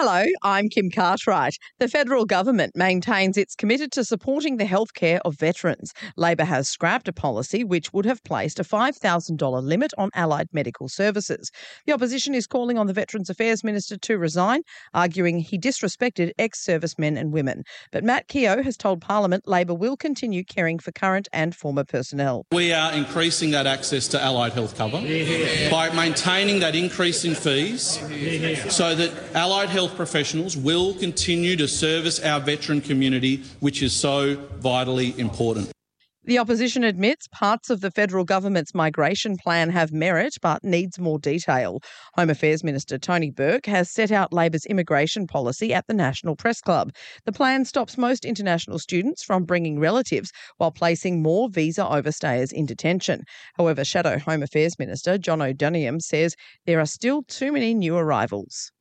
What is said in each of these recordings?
Hello, I'm Kim Cartwright. The federal government maintains it's committed to supporting the healthcare of veterans. Labor has scrapped a policy which would have placed a $5,000 limit on allied medical services. The opposition is calling on the Veterans Affairs Minister to resign, arguing he disrespected ex-servicemen and women. But Matt Keogh has told Parliament Labor will continue caring for current and former personnel. We are increasing that access to allied health cover by maintaining that increase in fees so that allied health professionals will continue to service our veteran community, which is so vitally important. The opposition admits parts of the federal government's migration plan have merit but needs more detail. Home Affairs Minister Tony Burke has set out Labor's immigration policy at the National Press Club. The plan stops most international students from bringing relatives while placing more visa overstayers in detention. However, Shadow Home Affairs Minister John O'Donoghue says there are still too many new arrivals.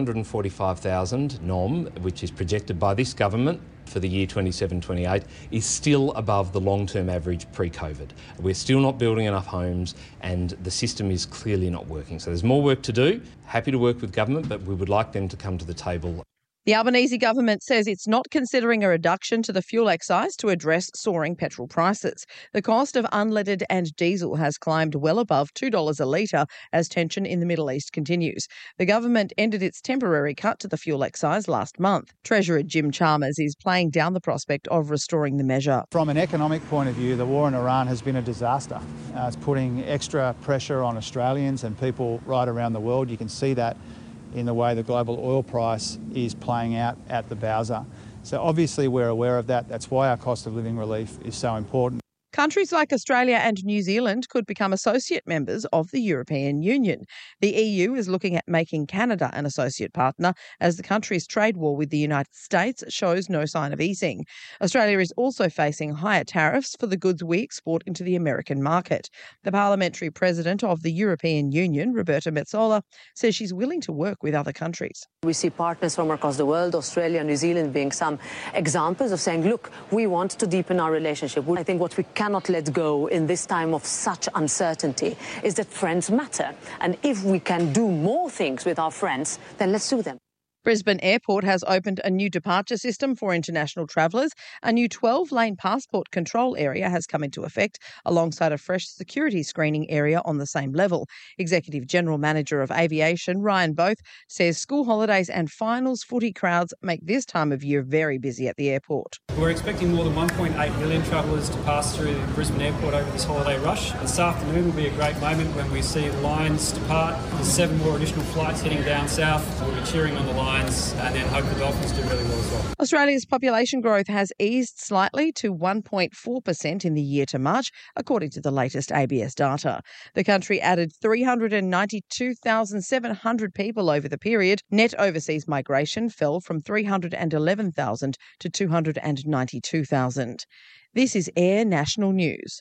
245,000 NOM, which is projected by this government for the year 27-28, is still above the long-term average pre-COVID. We're still not building enough homes and the system is clearly not working. So there's more work to do. Happy to work with government, but we would like them to come to the table. The Albanese government says it's not considering a reduction to the fuel excise to address soaring petrol prices. The cost of unleaded and diesel has climbed well above $2 a litre as tension in the Middle East continues. The government ended its temporary cut to the fuel excise last month. Treasurer Jim Chalmers is playing down the prospect of restoring the measure. From an economic point of view, the war in Iran has been a disaster. It's putting extra pressure on Australians and people right around the world. You can see that in the way the global oil price is playing out at the Bowser. So obviously we're aware of that. That's why our cost of living relief is so important. Countries like Australia and New Zealand could become associate members of the European Union. The EU is looking at making Canada an associate partner as the country's trade war with the United States shows no sign of easing. Australia is also facing higher tariffs for the goods we export into the American market. The parliamentary president of the European Union, Roberta Metsola, says she's willing to work with other countries. We see partners from across the world, Australia, New Zealand being some examples of saying, look, we want to deepen our relationship. I think what we cannot let go in this time of such uncertainty is that friends matter. And if we can do more things with our friends, then let's do them. Brisbane Airport has opened a new departure system for international travellers. A new 12-lane passport control area has come into effect alongside a fresh security screening area on the same level. Executive General Manager of Aviation Ryan Both says school holidays and finals footy crowds make this time of year very busy at the airport. We're expecting more than 1.8 million travellers to pass through Brisbane Airport over this holiday rush. This afternoon will be a great moment when we see lines depart. There's 7 more additional flights heading down south. We'll be cheering on the line. And then hope the Dolphins do really well as well. Australia's population growth has eased slightly to 1.4% in the year to March, according to the latest ABS data. The country added 392,700 people over the period. Net overseas migration fell from 311,000 to 292,000. This is Air National News.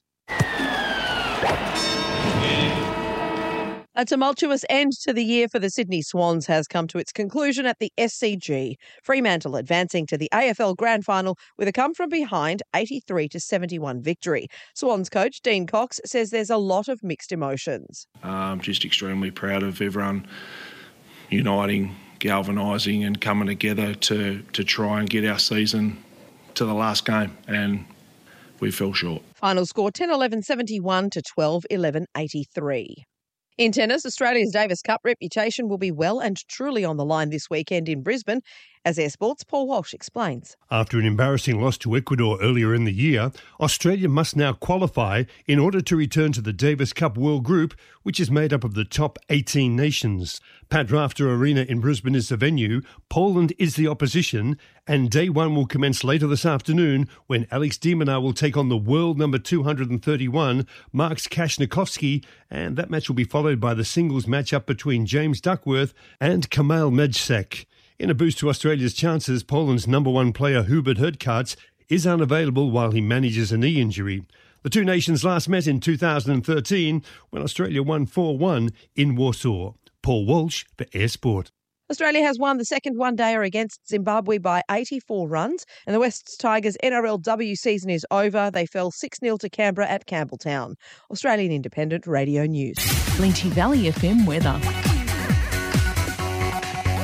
A tumultuous end to the year for the Sydney Swans has come to its conclusion at the SCG. Fremantle advancing to the AFL Grand Final with a come-from-behind 83-71 victory. Swans coach Dean Cox says there's a lot of mixed emotions. Just extremely proud of everyone uniting, galvanising and coming together to try and get our season to the last game, and we fell short. Final score 10-11-71 to 12-11-83. In tennis, Australia's Davis Cup reputation will be well and truly on the line this weekend in Brisbane. As Air Sports' Paul Walsh explains. After an embarrassing loss to Ecuador earlier in the year, Australia must now qualify in order to return to the Davis Cup World Group, which is made up of the top 18 nations. Pat Rafter Arena in Brisbane is the venue, Poland is the opposition, and day one will commence later this afternoon when Alex de Minaur will take on the world number 231, Marks Kashnikovsky, and that match will be followed by the singles matchup between James Duckworth and Kamal Mejsek. In a boost to Australia's chances, Poland's number one player Hubert Hurkacz is unavailable while he manages a knee injury. The two nations last met in 2013 when Australia won 4-1 in Warsaw. Paul Walsh for Air Sport. Australia has won the second one-dayer against Zimbabwe by 84 runs, and the West Tigers' NRLW season is over. They fell 6-0 to Canberra at Campbelltown. Australian Independent Radio News. Plenty Valley FM weather.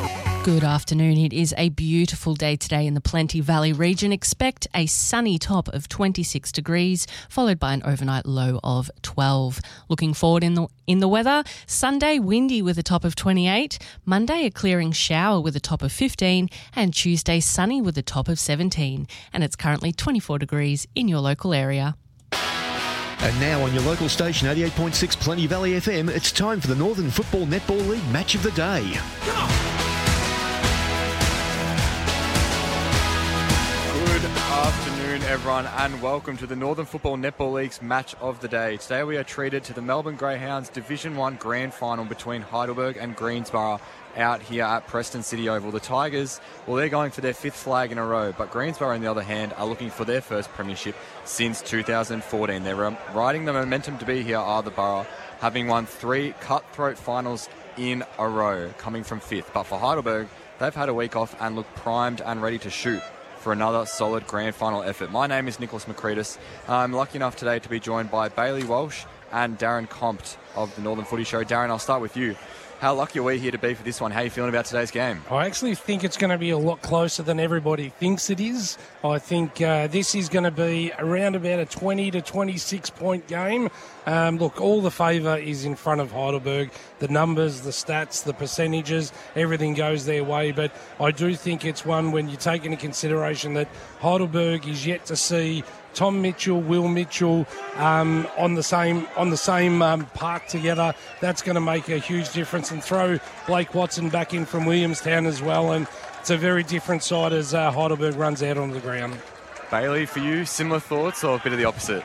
Good afternoon. It is a beautiful day today in the Plenty Valley region. Expect a sunny top of 26 degrees, followed by an overnight low of 12. Looking forward in the weather, Sunday windy with a top of 28, Monday a clearing shower with a top of 15, and Tuesday sunny with a top of 17. And it's currently 24 degrees in your local area. And now on your local station 88.6 Plenty Valley FM, it's time for the Northern Football Netball League Match of the Day. Good afternoon, everyone, and welcome to the Northern Football Netball League's Match of the Day. Today we are treated to the Melbourne Greyhounds Division 1 Grand Final between Heidelberg and Greensborough out here at Preston City Oval. The Tigers, well, they're going for their 5th flag in a row, but Greensborough, on the other hand, are looking for their first premiership since 2014. They're riding the momentum to be here, are the Borough, having won 3 cutthroat finals in a row, coming from 5th. But for Heidelberg, they've had a week off and look primed and ready to shoot for another solid grand final effort. My name is Nicholas Makritis. I'm lucky enough today to be joined by Bailey Walsh and Darren Compt of the Northern Footy Show. Darren, I'll start with you. How lucky are we here to be for this one? How are you feeling about today's game? I actually think it's going to be a lot closer than everybody thinks it is. I think this is going to be around about a 20 to 26 point game. Look, all the favour is in front of Heidelberg. The numbers, the stats, the percentages, everything goes their way. But I do think it's one when you take into consideration that Heidelberg is yet to see Tom Mitchell, Will Mitchell on the same park together. That's going to make a huge difference, and throw Blake Watson back in from Williamstown as well, and it's a very different side as Heidelberg runs out on the ground. Bailey, for you, similar thoughts or a bit of the opposite?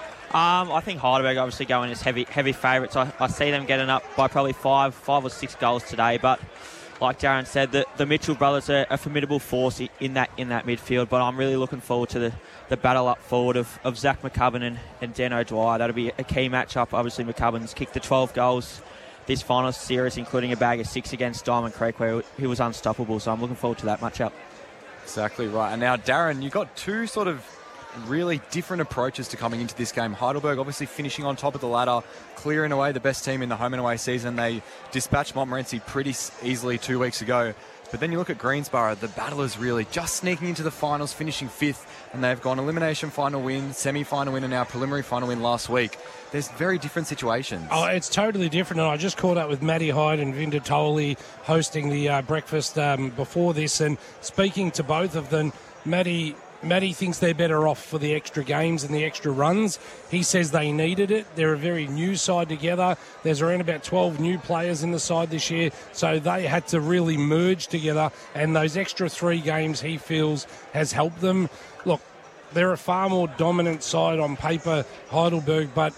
I think Heidelberg obviously going as heavy favourites. I see them getting up by probably 5 or 6 goals today, but like Darren said, the Mitchell brothers are a formidable force in that midfield, but I'm really looking forward to the battle up forward of Zach McCubbin and Dan O'Dwyer. That'll be a key matchup. Obviously, McCubbin's kicked the 12 goals this final series, including a bag of 6 against Diamond Creek, where he was unstoppable, so I'm looking forward to that matchup. Exactly right. And now, Darren, you got two sort of really different approaches to coming into this game. Heidelberg obviously finishing on top of the ladder, clearing away the best team in the home and away season. They dispatched Montmorency pretty easily 2 weeks ago. But then you look at Greensborough, the battlers really just sneaking into the finals, finishing 5th, and they've gone elimination final win, semi-final win, and now preliminary final win last week. There's very different situations. Oh, it's totally different, and I just caught up with Matty Hyde and Vinda Tolley hosting the breakfast before this, and speaking to both of them, Matty thinks they're better off for the extra games and the extra runs. He says they needed it. They're a very new side together. There's around about 12 new players in the side this year, so they had to really merge together, and those extra 3 games he feels has helped them. Look, they're a far more dominant side on paper, Heidelberg, but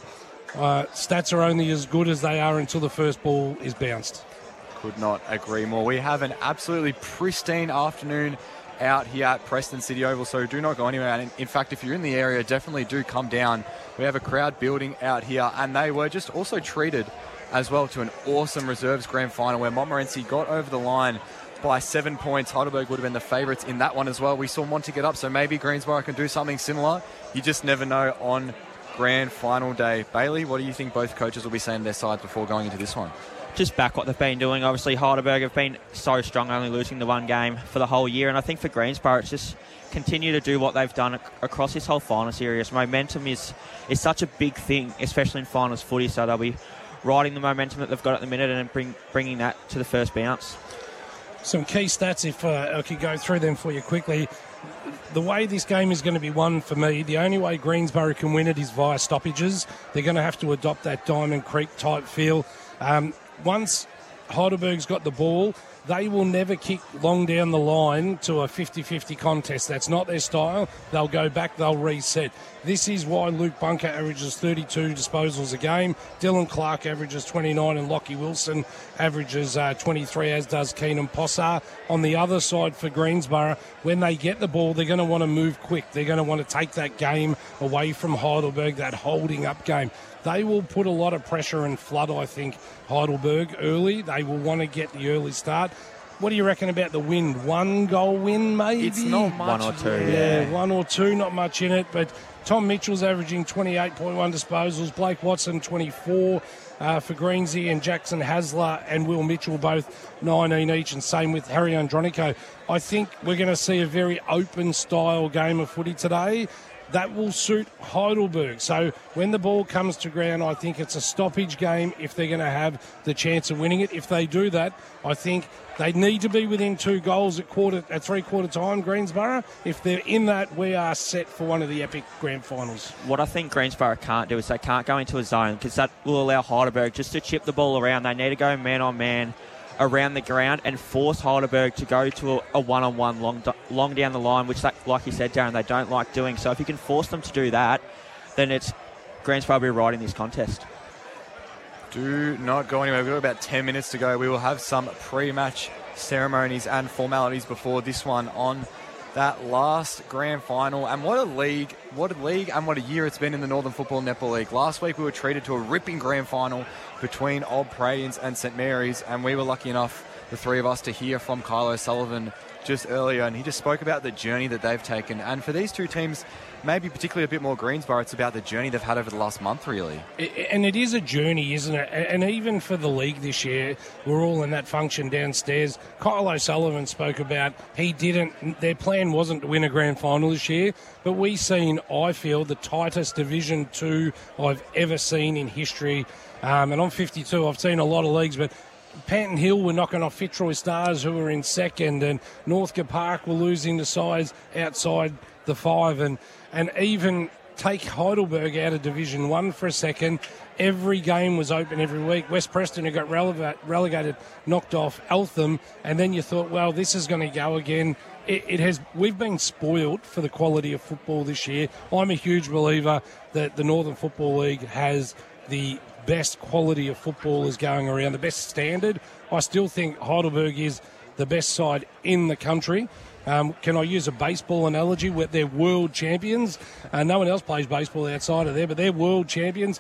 stats are only as good as they are until the first ball is bounced. Could not agree more. We have an absolutely pristine afternoon out here at Preston City Oval, so do not go anywhere. And in fact, if you're in the area, definitely do come down. We have a crowd building out here, and they were just also treated as well to an awesome reserves grand final where Montmorency got over the line by 7 points. Heidelberg would have been the favourites in that one as well. We saw Monty get up, so maybe Greensborough can do something similar. You just never know on grand final day. Bailey, what do you think both coaches will be saying to their sides before going into this one? Just back what they've been doing. Obviously, Heidelberg have been so strong, only losing the 1 game for the whole year. And I think for Greensborough, it's just continue to do what they've done across this whole final series. Momentum is such a big thing, especially in finals footy. So they'll be riding the momentum that they've got at the minute and bringing that to the first bounce. Some key stats, if I could go through them for you quickly. The way this game is going to be won for me, the only way Greensborough can win it is via stoppages. They're going to have to adopt that Diamond Creek type feel. Once Heidelberg's got the ball, they will never kick long down the line to a 50-50 contest. That's not their style. They'll go back, they'll reset. This is why Luke Bunker averages 32 disposals a game. Dylan Clark averages 29 and Lockie Wilson averages 23, as does Keenan Possar. On the other side for Greensborough, when they get the ball, they're going to want to move quick. They're going to want to take that game away from Heidelberg, that holding up game. They will put a lot of pressure and flood, I think, Heidelberg early. They will want to get the early start. What do you reckon about the win? 1 goal win, maybe? It's not much. 1 or 2. Yeah, 1 or 2, not much in it. But Tom Mitchell's averaging 28.1 disposals. Blake Watson, 24 for Greensy, and Jackson Hasler and Will Mitchell both 19 each, and same with Harry Andronico. I think we're going to see a very open style game of footy today. That will suit Heidelberg. So when the ball comes to ground, I think it's a stoppage game if they're going to have the chance of winning it. If they do that, I think they need to be within 2 goals at three-quarter time, Greensborough. If they're in that, we are set for one of the epic grand finals. What I think Greensborough can't do is they can't go into a zone, because that will allow Heidelberg just to chip the ball around. They need to go man-on-man around the ground and force Heidelberg to go to a one-on-one long down the line, which, like you said, Darren, they don't like doing. So if you can force them to do that, then it's Greensborough will be right in this contest. Do not go anywhere. We've got about 10 minutes to go. We will have some pre-match ceremonies and formalities before this one on that last grand final. And what a league and what a year it's been in the Northern Football Netball League. Last week we were treated to a ripping grand final between Old Praians and St Mary's, and we were lucky enough, the three of us, to hear from Kyle O'Sullivan just earlier, and he just spoke about the journey that they've taken. And for these two teams, maybe particularly a bit more Greensborough, it's about the journey they've had over the last month, really. And it is a journey, isn't it? And even for the league this year, we're all in that function downstairs. Kyle O'Sullivan spoke about their plan wasn't to win a grand final this year, but we've seen, I feel, the tightest Division 2 I've ever seen in history. And I'm 52, I've seen a lot of leagues, but Panton Hill were knocking off Fitzroy Stars, who were in second, and Northcote Park were losing the size outside the 5, and even take Heidelberg out of Division 1 for a second. Every game was open every week. West Preston, who got relegated, knocked off Eltham, and then you thought, well, this is going to go again. We've been spoiled for the quality of football this year. I'm a huge believer that the Northern Football League has the best quality of footballers going around, the best standard. I still think Heidelberg is the best side in the country. Can I use a baseball analogy? Where they're world champions. No one else plays baseball outside of there, but they're world champions.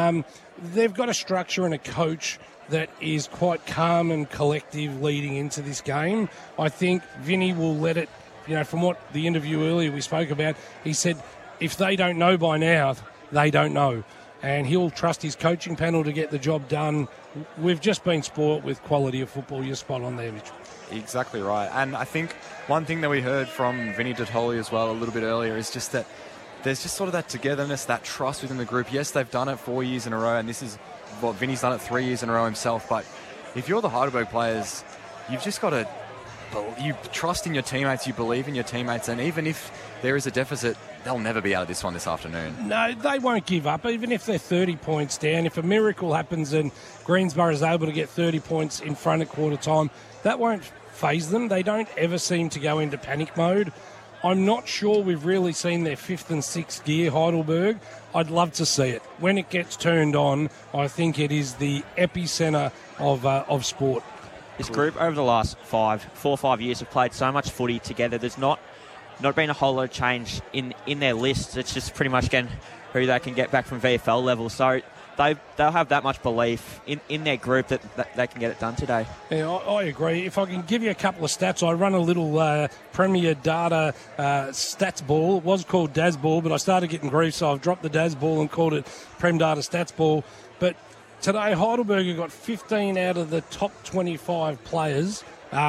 They've got a structure and a coach that is quite calm and collective leading into this game. I think Vinny will let it, from what the interview earlier we spoke about, he said if they don't know by now, they don't know. And he'll trust his coaching panel to get the job done. We've just been spoilt with quality of football. You're spot on there, Mitch. Exactly right. And I think one thing that we heard from Vinny Dottoli as well a little bit earlier is just that there's just sort of that togetherness, that trust within the group. Yes, they've done it 4 years in a row, and this is what Vinny's done it 3 years in a row himself. But if you're the Heidelberg players, you've just got to you trust in your teammates, you believe in your teammates, and even if there is a deficit, they'll never be out of this one this afternoon. No, they won't give up, even if they're 30 points down. If a miracle happens and Greensborough is able to get 30 points in front at quarter time, that won't faze them. They don't ever seem to go into panic mode. I'm not sure we've really seen their 5th and 6th gear, Heidelberg. I'd love to see it. When it gets turned on, I think it is the epicentre of sport. This group over the last 4 or 5 years have played so much footy together. There's not been a whole lot of change in their lists. It's just pretty much again who they can get back from VFL level. So they'll have that much belief in their group that they can get it done today. Yeah, I agree. If I can give you a couple of stats, I run a little Premier Data stats ball. It was called Daz Ball, but I started getting grief, so I've dropped the Daz Ball and called it Prem Data Stats Ball. But today, Heidelberg got 15 out of the top 25 players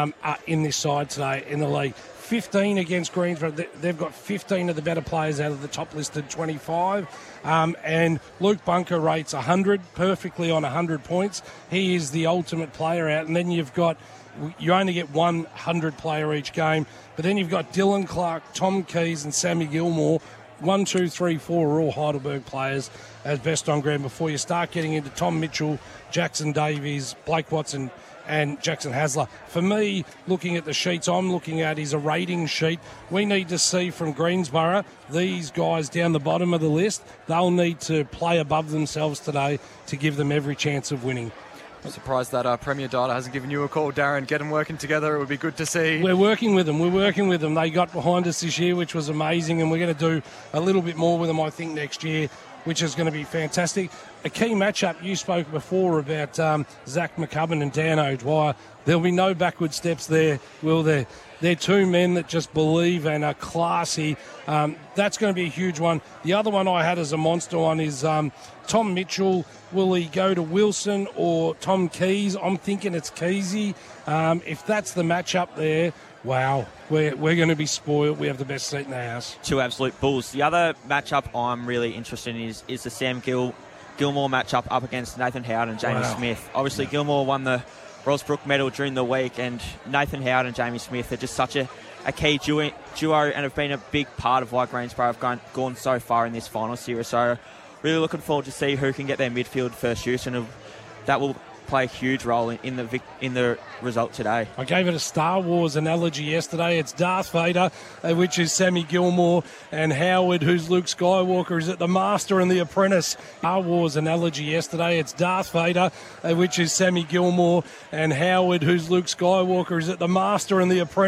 in this side today in the league. 15 against Greensborough. They've got 15 of the better players out of the top listed 25. And Luke Bunker rates 100, perfectly on 100 points. He is the ultimate player out. And then you only get 100 player each game. But then you've got Dylan Clark, Tom Keys and Sammy Gilmore. 1, 2, 3, 4 are all Heidelberg players as best on ground before you start getting into Tom Mitchell, Jackson Davies, Blake Watson and Jackson Hasler. For me, looking at the sheets I'm looking at is a rating sheet. We need to see from Greensborough, these guys down the bottom of the list, they'll need to play above themselves today to give them every chance of winning. I'm surprised that Premier Data hasn't given you a call, Darren. Get them working together. It would be good to see. We're working with them. They got behind us this year, which was amazing, and we're going to do a little bit more with them, I think, next year, which is going to be fantastic. a key matchup. You spoke before about Zach McCubbin and Dan O'Dwyer. There'll be no backward steps there, will there? They're two men that just believe and are classy. That's going to be a huge one. The other one I had as a monster one is Tom Mitchell. Will he go to Wilson or Tom Keys? I'm thinking it's Keysy. If that's the matchup there, wow, we're going to be spoiled. We have the best seat in the house. Two absolute bulls. The other matchup I'm really interested in is the Sam Gilmore matchup up against Nathan Howard and Jamie Smith. Obviously, Gilmore won the Rosbrook medal during the week, and Nathan Howard and Jamie Smith are just such a key duo and have been a big part of why Greensborough have gone so far in this final series. So really looking forward to see who can get their midfield first use, and that will play a huge role in the result today. I gave it a Star Wars analogy yesterday. It's Darth Vader, which is Sammy Gilmore, and Howard, who's Luke Skywalker, is at the Master and the Apprentice. Star Wars analogy yesterday. It's Darth Vader, which is Sammy Gilmore, and Howard, who's Luke Skywalker, is at the Master and the Apprentice.